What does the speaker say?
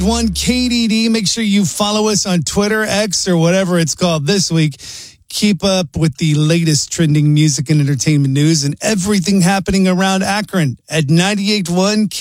One KDD. Make sure you follow us on Twitter, X, or whatever it's called this week. Keep up with the latest trending music and entertainment news and everything happening around Akron at 98.1